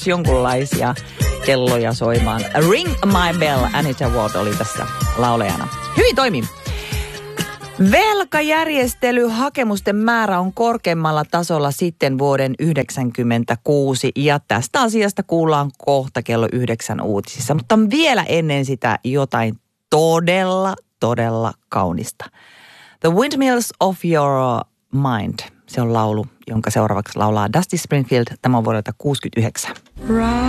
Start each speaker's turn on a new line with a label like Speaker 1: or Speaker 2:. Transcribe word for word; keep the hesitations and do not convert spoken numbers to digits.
Speaker 1: jonkunlaisia kelloja soimaan. Ring My Bell, Anita Ward oli tässä laulajana. Hyvin toimi. Velkajärjestelyhakemusten määrä on korkeammalla tasolla sitten vuoden yhdeksänkymmentäkuusi ja tästä asiasta kuullaan kohta kello yhdeksän uutisissa. Mutta vielä ennen sitä jotain todella, todella kaunista. The Windmills of Your Mind. Se on laulu, jonka seuraavaksi laulaa Dusty Springfield. Tämä on vuodelta kuusikymmentäyhdeksän.